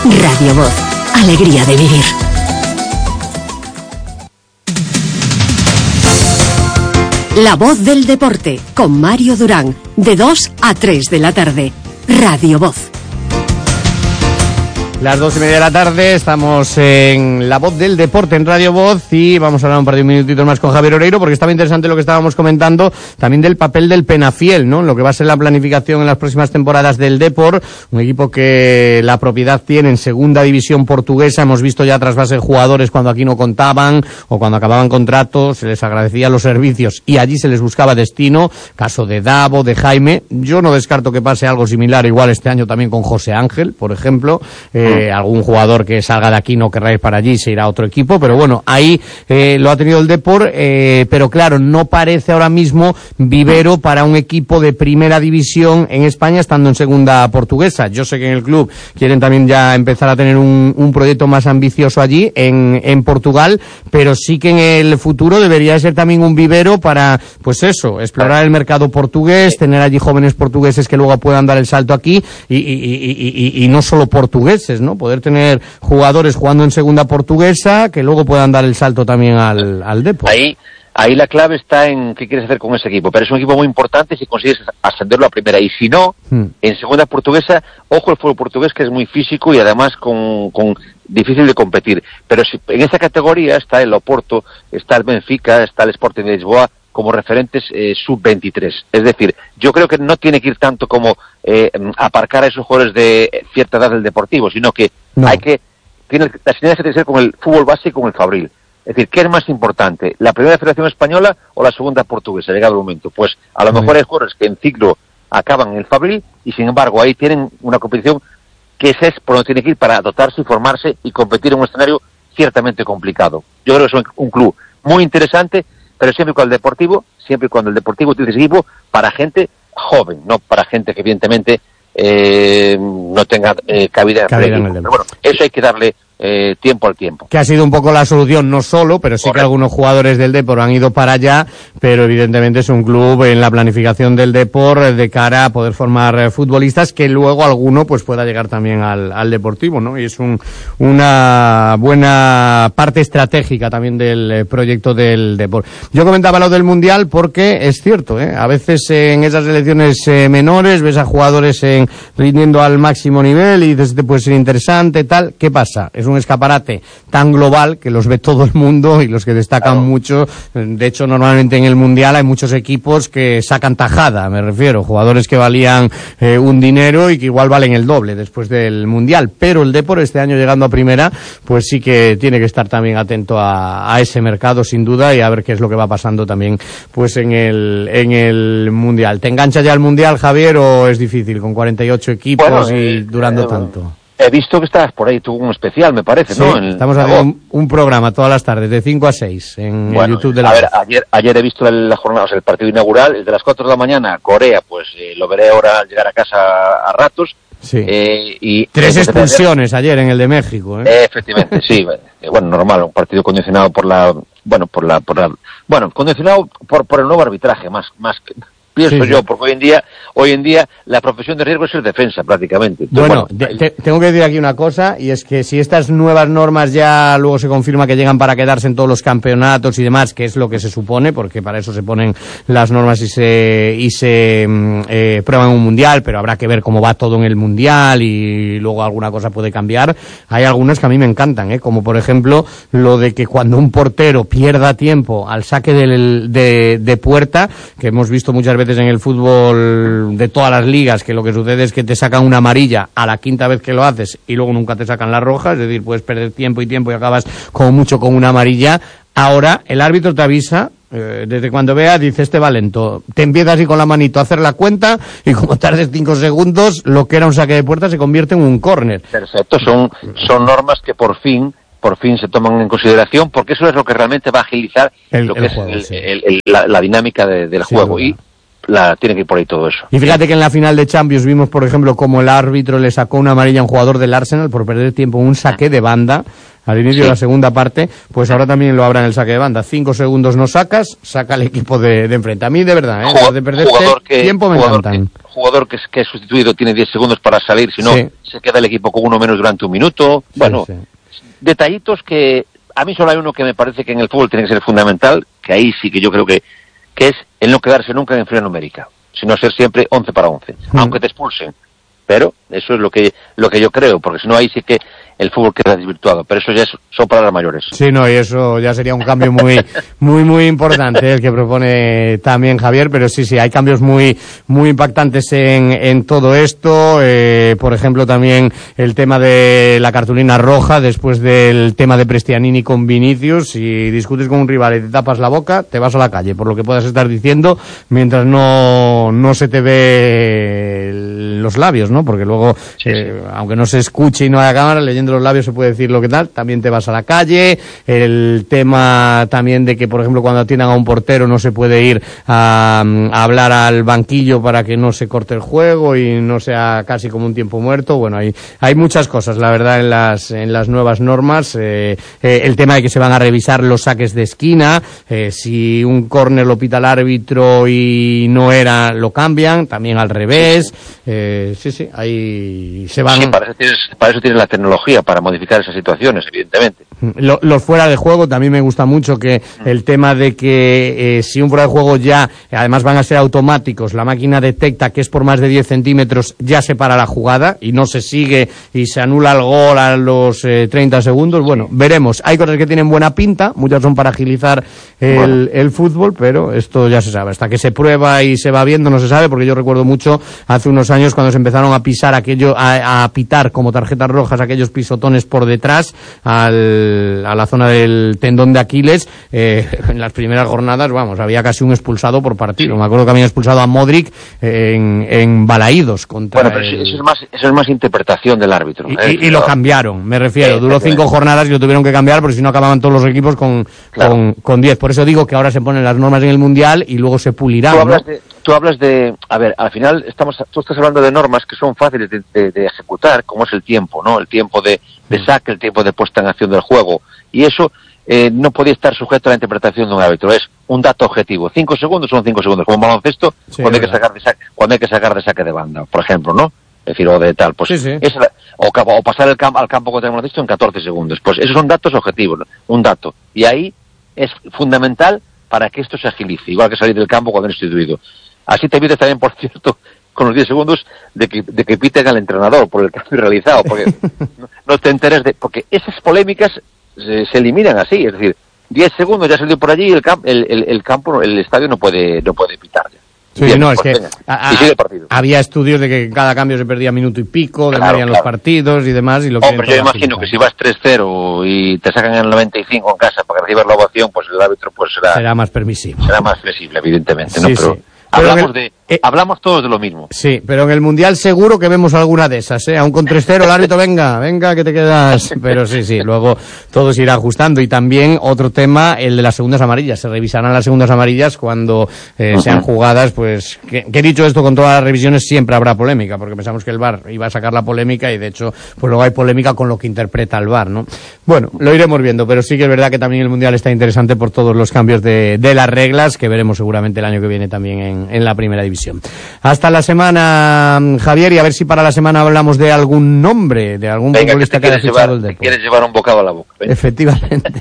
Radio Voz, alegría de vivir. La Voz del Deporte, con Mario Durán, de 2 a 3 de la tarde. Radio Voz. Las 2:30 de la tarde, estamos en La Voz del Deporte en Radio Voz y vamos a hablar un par de minutitos más con Javier Oreiro porque estaba interesante lo que estábamos comentando también del papel del Penafiel, ¿no? Lo que va a ser la planificación en las próximas temporadas del Depor, un equipo que la propiedad tiene en segunda división portuguesa. Hemos visto ya trasvase de jugadores cuando aquí no contaban o cuando acababan contratos, se les agradecía los servicios y allí se les buscaba destino, caso de Davo, de Jaime. Yo no descarto que pase algo similar igual este año también con José Ángel, por ejemplo. Algún jugador que salga de aquí no querrá ir para allí, se irá a otro equipo, pero bueno, ahí lo ha tenido el Depor, pero claro, no parece ahora mismo vivero para un equipo de primera división en España estando en segunda portuguesa. Yo sé que en el club quieren también ya empezar a tener un proyecto más ambicioso allí en Portugal, pero sí que en el futuro debería ser también un vivero para, pues eso, explorar el mercado portugués, tener allí jóvenes portugueses que luego puedan dar el salto aquí y no solo portugueses, ¿no? Poder tener jugadores jugando en segunda portuguesa que luego puedan dar el salto también al Depor. Ahí la clave está en qué quieres hacer con ese equipo, pero es un equipo muy importante si consigues ascenderlo a primera, y si no, en segunda portuguesa, ojo el fútbol portugués que es muy físico y además con difícil de competir, pero si en esa categoría está el Oporto, está el Benfica, está el Sporting de Lisboa como referentes sub-23. Es decir, yo creo que no tiene que ir tanto como aparcar a esos jugadores de cierta edad del Deportivo, sino que la sinergia tiene que ser con el fútbol base y con el Fabril. Es decir, ¿qué es más importante? ¿La primera federación española o la segunda portuguesa? Llegado el momento. Pues a lo mejor hay jugadores que en ciclo acaban en el Fabril y sin embargo ahí tienen una competición que ese es por donde tiene que ir para dotarse y formarse y competir en un escenario ciertamente complicado. Yo creo que es un club muy interesante, pero siempre cuando el Deportivo utilice ese equipo para gente joven, no para gente que evidentemente no tenga cabida en el equipo. Pero bueno, eso hay que darle tiempo al tiempo. Que ha sido un poco la solución, no solo, pero sí. Correcto. Que algunos jugadores del Depor han ido para allá, pero evidentemente es un club en la planificación del Depor de cara a poder formar futbolistas que luego alguno pues pueda llegar también al Deportivo, ¿no? Y es una buena parte estratégica también del proyecto del Depor. Yo comentaba lo del Mundial porque es cierto, a veces en esas selecciones menores ves a jugadores rindiendo al máximo nivel y dices, este puede ser interesante, tal. ¿Qué pasa? Es un escaparate tan global que los ve todo el mundo y los que destacan mucho. De hecho, normalmente en el Mundial hay muchos equipos que sacan tajada, me refiero, jugadores que valían un dinero y que igual valen el doble después del Mundial. Pero el Depor este año llegando a primera, pues sí que tiene que estar también atento a ese mercado sin duda y a ver qué es lo que va pasando también pues en el Mundial. ¿Te engancha ya el Mundial, Javier, o es difícil con 48 equipos y durando tanto? He visto que estabas por ahí, tuvo un especial, me parece, sí, ¿no? Estamos haciendo un programa todas las tardes, de 5 a 6, en el YouTube de la... A ver, ayer he visto la jornada, o sea, el partido inaugural, el de las 4 de la mañana, Corea, pues lo veré ahora al llegar a casa a ratos. Sí. Y 3 expulsiones ayer en el de México, efectivamente, sí. Bueno, normal, un partido condicionado condicionado por el nuevo arbitraje, más que... Pienso yo, porque hoy en día la profesión de riesgo es ser defensa prácticamente. Entonces, tengo que decir aquí una cosa, y es que si estas nuevas normas ya luego se confirma que llegan para quedarse en todos los campeonatos y demás, que es lo que se supone, porque para eso se ponen las normas y se prueban un mundial, pero habrá que ver cómo va todo en el mundial y luego alguna cosa puede cambiar. Hay algunas que a mí me encantan, como por ejemplo lo de que cuando un portero pierda tiempo al saque de puerta, que hemos visto muchas veces en el fútbol de todas las ligas, que lo que sucede es que te sacan una amarilla a la quinta vez que lo haces y luego nunca te sacan la roja, es decir, puedes perder tiempo y acabas como mucho con una amarilla. Ahora el árbitro te avisa, desde cuando vea, dice, este va lento, te empiezas así con la manito a hacer la cuenta y como tardes 5 segundos, lo que era un saque de puerta se convierte en un córner. Perfecto, son normas que por fin se toman en consideración, porque eso es lo que realmente va a agilizar la dinámica del juego. Y tiene que ir por ahí todo eso. Y fíjate que en la final de Champions vimos, por ejemplo, como el árbitro le sacó una amarilla a un jugador del Arsenal por perder tiempo en un saque de banda al inicio de la segunda parte, pues ahora también lo habrá en el saque de banda. 5 segundos no sacas, saca el equipo de enfrente. A mí, de verdad, de perder tiempo me encantan. Jugador que es sustituido tiene 10 segundos para salir, si no, se queda el equipo con uno menos durante un minuto. Bueno, detallitos que a mí solo hay uno que me parece que en el fútbol tiene que ser fundamental, que ahí sí que yo creo que es el no quedarse nunca en inferioridad numérica, sino ser siempre 11 para 11, aunque te expulsen. Pero eso es lo que yo creo, porque si no ahí sí que el fútbol queda desvirtuado, pero eso ya son palabras mayores. Sí, no, y eso ya sería un cambio muy importante el que propone también Javier, pero sí, hay cambios muy impactantes en todo esto. Por ejemplo, también el tema de la cartulina roja después del tema de Prestianini con Vinicius. Si discutes con un rival y te tapas la boca, te vas a la calle, por lo que puedas estar diciendo, mientras no se te ve los labios, ¿no? Porque luego, aunque no se escuche y no haya cámara, leyendo los labios se puede decir lo que tal, también te vas a la calle. El tema también de que, por ejemplo, cuando atiendan a un portero no se puede ir a hablar al banquillo para que no se corte el juego y no sea casi como un tiempo muerto. Bueno, hay muchas cosas, la verdad, en las nuevas normas. El tema de que se van a revisar los saques de esquina, si un córner lo pita el árbitro y no era, lo cambian, también al revés. Ahí se van. Sí, para eso tienes la tecnología, para modificar esas situaciones, evidentemente. Los fuera de juego, también me gusta mucho que el tema de que si un fuera de juego ya, además van a ser automáticos, la máquina detecta que es por más de 10 centímetros, ya se para la jugada y no se sigue y se anula el gol a los 30 segundos. Bueno, veremos. Hay cosas que tienen buena pinta, muchas son para agilizar el fútbol, pero esto ya se sabe. Hasta que se prueba y se va viendo no se sabe, porque yo recuerdo mucho hace unos años cuando se empezaron a pisar a pitar como tarjetas rojas aquellos pisotones por detrás a la zona del tendón de Aquiles. En las primeras jornadas, había casi un expulsado por partido. Me acuerdo que habían expulsado a Modric en Balaídos contra. Bueno, pero eso es más interpretación del árbitro. Y lo cambiaron, me refiero. Duró 5 jornadas y lo tuvieron que cambiar porque si no acababan todos los equipos con 10. Por eso digo que ahora se ponen las normas en el Mundial y luego se pulirán. Tú hablas de, a ver, al final tú estás hablando de normas que son fáciles de ejecutar, como es el tiempo, ¿no? El tiempo de saque, el tiempo de puesta en acción del juego. Y eso no podía estar sujeto a la interpretación de un árbitro. Es un dato objetivo. 5 segundos son 5 segundos. Como en baloncesto, cuando hay que sacar de saque de banda, por ejemplo, ¿no? Es decir, o de tal, pues o pasar al campo contra el baloncesto en 14 segundos. Pues esos son datos objetivos, ¿no? Un dato. Y ahí es fundamental para que esto se agilice, igual que salir del campo cuando es instituido. Así te evitas también, por cierto, con los 10 segundos de que piten al entrenador por el cambio realizado, porque no te enteres porque esas polémicas se eliminan así, es decir, 10 segundos ya salió por allí y el estadio no puede pitar ya. Sí, bien, no, es que sigue el partido. Había estudios de que cada cambio se perdía minuto y pico, demorían los partidos y demás. Hombre, yo imagino que si vas 3-0 y te sacan en el 95 en casa para que recibas la ovación, pues el árbitro será más permisivo. Será más flexible, evidentemente, ¿no? Sí, pero sí. hablamos todos de lo mismo. Sí, pero en el Mundial seguro que vemos alguna de esas, ¿eh? Aún con 3-0 el árbitro, venga, que te quedas. Pero sí, luego todo se irá ajustando. Y también otro tema, el de las segundas amarillas. Se revisarán las segundas amarillas cuando sean jugadas, pues, que he dicho esto, con todas las revisiones siempre habrá polémica, porque pensamos que el VAR iba a sacar la polémica y de hecho, pues luego hay polémica con lo que interpreta el VAR, ¿no? Bueno, lo iremos viendo, pero sí que es verdad que también el Mundial está interesante por todos los cambios de las reglas, que veremos seguramente el año que viene también en la primera división. Hasta la semana, Javier, y a ver si para la semana hablamos de algún nombre, de algún futbolista que haya fichado el Depor. Quieres llevar un bocado a la boca. Efectivamente.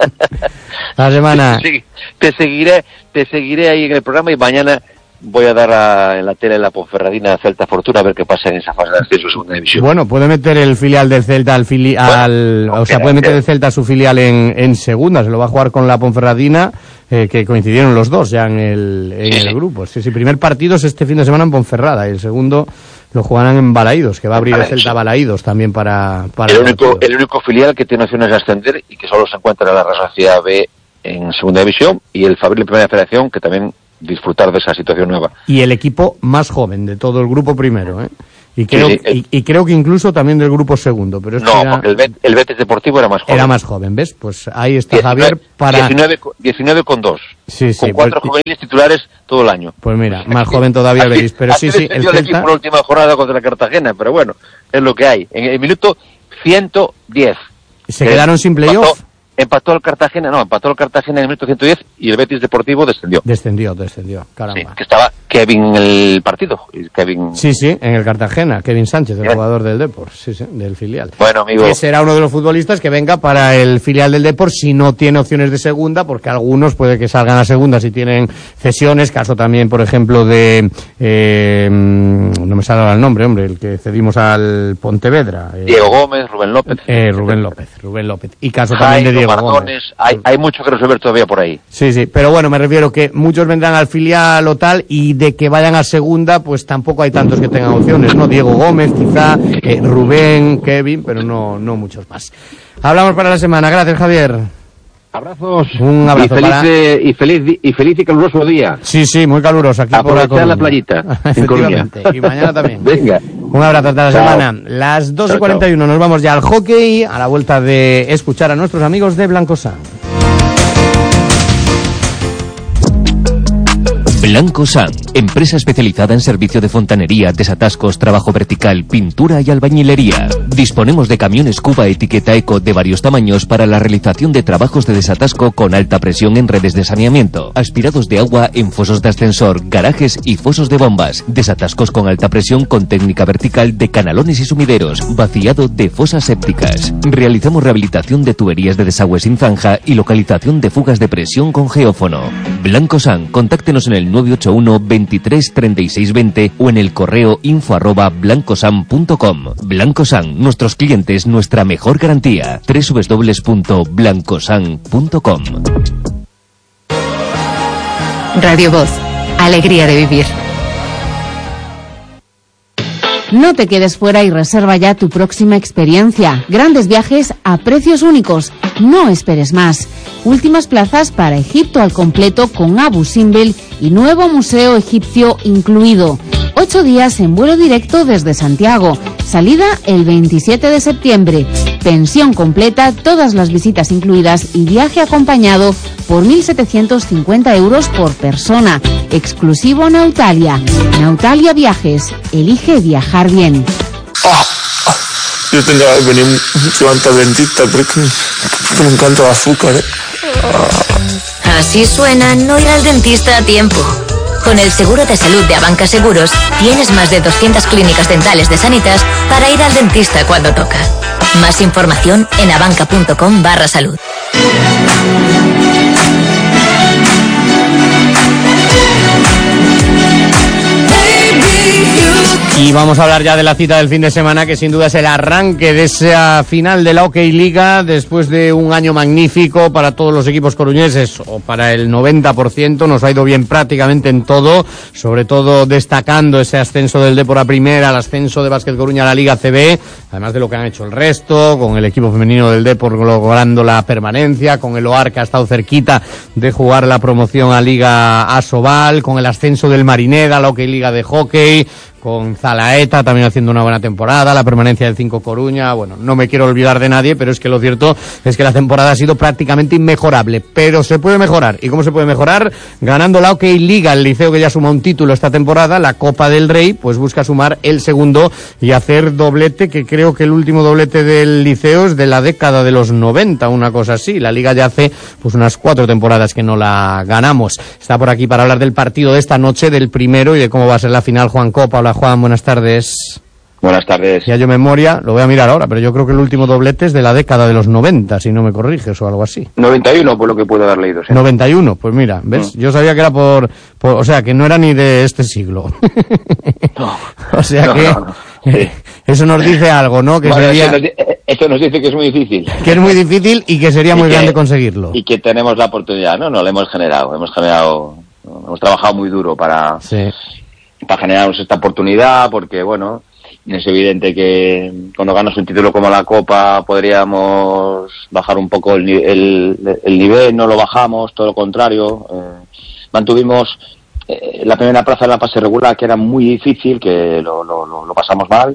La semana. Te seguiré ahí en el programa y mañana voy a dar en la tele la Ponferradina Celta Fortuna a ver qué pasa en esa fase de ascenso segunda división. Bueno, puede meter el filial del Celta puede meter el Celta a su filial en segunda, se lo va a jugar con la Ponferradina, que coincidieron los dos ya en el grupo. Sí, primer partido es este fin de semana en Ponferrada y el segundo lo jugarán en Balaídos, que va a abrir el Celta Balaídos también para el único filial que tiene opciones de ascender y que solo se encuentra en la Real Sociedad B en segunda división, y el Fabril Primera Federación, que también disfrutar de esa situación nueva. Y el equipo más joven de todo el grupo primero, ¿eh? Y creo que incluso también del grupo segundo. Pero porque el Betis Deportivo era más joven. Era más joven, ¿ves? Pues ahí está 19, Javier para... 19 con 2. Sí, con 4 juveniles titulares todo el año. Pues mira, más joven todavía Betis. Pero sí, el equipo en la última jornada contra la Cartagena, pero bueno, es lo que hay. En el minuto 110. Se quedaron sin playoff. Empató el Cartagena en el minuto 110 y el Betis Deportivo descendió. Descendió, caramba. Sí, que estaba Kevin en el partido. Sí, en el Cartagena, Kevin Sánchez, el jugador del Depor, sí, del filial. Bueno, amigo. Que será uno de los futbolistas que venga para el filial del Depor si no tiene opciones de segunda, porque algunos puede que salgan a segunda si tienen cesiones, caso también, por ejemplo, de... no me sale ahora el nombre, el que cedimos al Pontevedra. Diego Gómez, Rubén López. Y caso también de Diego Mardones, hay mucho que resolver todavía por ahí. Sí, pero bueno, me refiero que muchos vendrán al filial o tal, y de que vayan a segunda, pues tampoco hay tantos que tengan opciones, ¿no? Diego Gómez, quizá, Rubén, Kevin, pero no muchos más. Hablamos para la semana. Gracias, Javier. Abrazos. Un abrazo y feliz y caluroso día. Sí, muy caluroso aquí por la playita. Efectivamente. Y mañana también. Venga. Un abrazo hasta la semana. Las 2:41 nos vamos ya al hockey, a la vuelta de escuchar a nuestros amigos de Blancosan. Blancosan, empresa especializada en servicio de fontanería, desatascos, trabajo vertical, pintura y albañilería. Disponemos de camiones Cuba etiqueta Eco de varios tamaños para la realización de trabajos de desatasco con alta presión en redes de saneamiento, aspirados de agua en fosos de ascensor, garajes y fosos de bombas, desatascos con alta presión con técnica vertical de canalones y sumideros, vaciado de fosas sépticas. Realizamos rehabilitación de tuberías de desagüe sin zanja y localización de fugas de presión con geófono. Blancosan, contáctenos en el 981 23 36 20 o en el correo info@blancosan.com. Blancosan, nuestros clientes, nuestra mejor garantía. www.blancosan.com. Radio Voz, alegría de vivir. No te quedes fuera y reserva ya tu próxima experiencia. Grandes viajes a precios únicos. No esperes más. Últimas plazas para Egipto al completo con Abu Simbel y nuevo museo egipcio incluido. 8 días en vuelo directo desde Santiago. Salida el 27 de septiembre. Pensión completa, todas las visitas incluidas y viaje acompañado por 1.750 euros por persona. Exclusivo Nautalia. Nautalia Viajes. Elige viajar bien. Yo tendría que venir mucho antes al dentista porque me encanta el azúcar, Así suena no ir al dentista a tiempo. Con el seguro de salud de Abanca Seguros, tienes más de 200 clínicas dentales de Sanitas para ir al dentista cuando toca. Más información en abanca.com/salud. Y vamos a hablar ya de la cita del fin de semana, que sin duda es el arranque de esa final de la OK Liga, después de un año magnífico para todos los equipos coruñeses, o para el 90%, nos ha ido bien prácticamente en todo, sobre todo destacando ese ascenso del Depor a primera, el ascenso de Básquet Coruña a la Liga CB, además de lo que han hecho el resto, con el equipo femenino del Depor logrando la permanencia, con el OAR que ha estado cerquita de jugar la promoción a Liga Asobal, con el ascenso del Marineda a la OK Liga de hockey, con Zalaeta también haciendo una buena temporada, la permanencia del 5 Coruña. Bueno, no me quiero olvidar de nadie, pero es que lo cierto es que la temporada ha sido prácticamente inmejorable, pero se puede mejorar. ¿Y cómo se puede mejorar? Ganando la OK Liga, el Liceo, que ya suma un título esta temporada, la Copa del Rey, pues busca sumar el segundo y hacer doblete, que creo que el último doblete del Liceo es de la década de los 90, una cosa así. La Liga ya hace pues unas 4 temporadas que no la ganamos. Está por aquí para hablar del partido de esta noche, del primero, y de cómo va a ser la final, Juan Copa. Hola, Juan, buenas tardes. Buenas tardes. Ya yo memoria, lo voy a mirar ahora, pero yo creo que el último doblete es de la década de los 90, si no me corriges, o algo así. 91, por lo que puedo haber leído. ¿Sí? 91, pues mira, ¿ves? Yo sabía que era por o sea, que no era ni de este siglo. No. O sea que... No. Sí. Eso nos dice algo, ¿no? Que bueno, sería... Esto nos dice que es muy difícil. Que es muy difícil y que sería muy grande conseguirlo. Y que tenemos la oportunidad, ¿no? No, la hemos generado, hemos trabajado muy duro para generarnos esta oportunidad, porque, bueno, es evidente que cuando ganas un título como la Copa podríamos bajar un poco el nivel, no lo bajamos, todo lo contrario. Mantuvimos la primera plaza en la fase regular, que era muy difícil, que lo pasamos mal,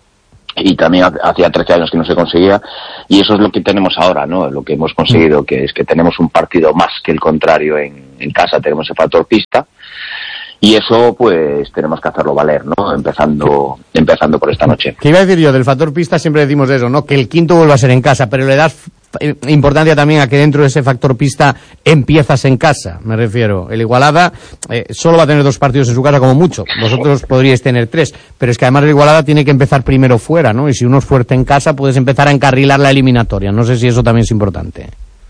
y también hacía 13 años que no se conseguía, y eso es lo que tenemos ahora, ¿no? Lo que hemos conseguido, que es que tenemos un partido más que el contrario en casa, tenemos el factor pista, Y eso, pues, tenemos que hacerlo valer, ¿no? Empezando por esta noche. ¿Qué iba a decir yo? Del factor pista siempre decimos eso, ¿no? Que el quinto vuelva a ser en casa, pero le das importancia también a que dentro de ese factor pista empiezas en casa, me refiero. El Igualada solo va a tener 2 partidos en su casa como mucho. Vosotros podríais tener 3, pero es que además el Igualada tiene que empezar primero fuera, ¿no? Y si uno es fuerte en casa, puedes empezar a encarrilar la eliminatoria. No sé si eso también es importante.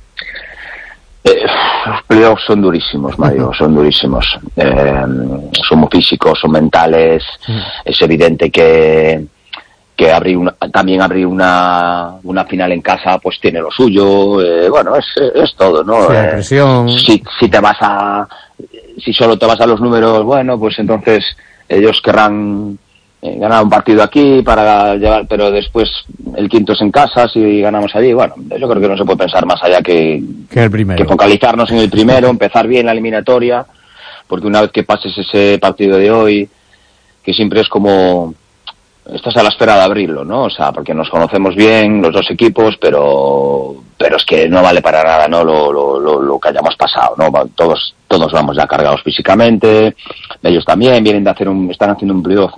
Los playoffs son durísimos, Mario, son durísimos. Son muy físicos, son mentales. Es evidente que también abrir una final en casa pues tiene lo suyo. Bueno, es todo, ¿no? Sí, presión. Si solo te vas a los números, bueno, pues entonces ellos querrán ganar un partido aquí para llevar, pero después el quinto es en casa, si ganamos allí, bueno, yo creo que no se puede pensar más allá que el primero, que focalizarnos en el primero, empezar bien la eliminatoria, porque una vez que pases ese partido de hoy, que siempre es como estás a la espera de abrirlo, ¿no? O sea, porque nos conocemos bien los 2 equipos, pero es que no vale para nada, ¿no? Lo que hayamos pasado, ¿no? Todos vamos ya cargados físicamente, ellos también vienen de están haciendo un playoff